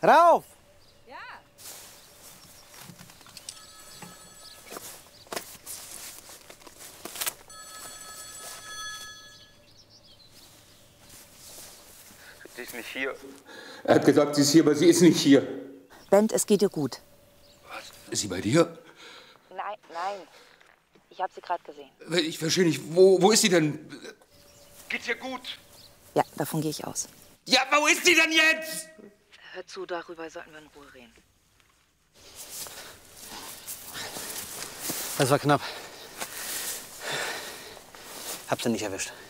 Rauf! Ja. Sie ist nicht hier. Er hat gesagt, sie ist hier, aber sie ist nicht hier. Bent, es geht dir gut. Was? Ist sie bei dir? Nein, nein. Ich habe sie gerade gesehen. Ich verstehe nicht. Wo ist sie denn? Geht's ihr gut? Ja, davon gehe ich aus. Ja, wo ist sie denn jetzt? Hör zu, darüber sollten wir in Ruhe reden. Das war knapp. Habt ihr nicht erwischt.